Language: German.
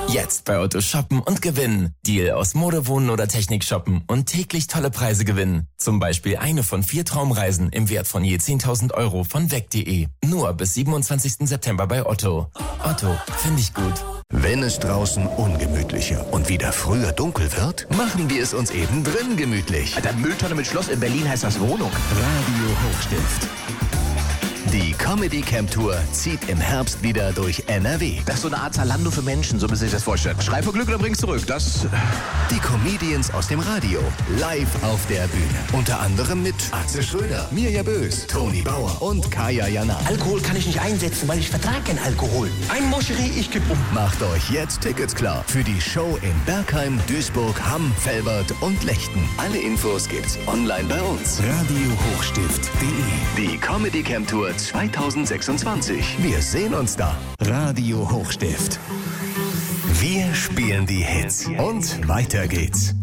Jetzt bei Otto shoppen und gewinnen. Deal aus Mode, Wohnen oder Technik shoppen und täglich tolle Preise gewinnen. Zum Beispiel eine von 4 Traumreisen im Wert von je 10.000 Euro von weg.de. Nur bis 27. September bei Otto. Otto, finde ich gut. Wenn es draußen ungemütlicher und wieder früher dunkel wird, machen wir es uns eben drin gemütlich. Alter, Mülltonne mit Schloss in Berlin heißt das Wohnung. Radio Hochstift. Die Comedy Camp Tour zieht im Herbst wieder durch NRW. Das ist so eine Art Zalando für Menschen, so müssen Sie sich das vorstellen. Schrei vor Glück oder bring's zurück, das... Die Comedians aus dem Radio, live auf der Bühne. Unter anderem mit Atze Schröder, Mirja Bös, Toni Bauer und Kaya Jana. Alkohol kann ich nicht einsetzen, weil ich vertrage keinen Alkohol. Ein Moscherie, ich geb um. Macht euch jetzt Tickets klar für die Show in Bergheim, Duisburg, Hamm, Velbert und Lechten. Alle Infos gibt's online bei uns. RadioHochstift.de. Die Comedy Camp Tour 2026. Wir sehen uns da. Radio Hochstift. Wir spielen die Hits. Und weiter geht's.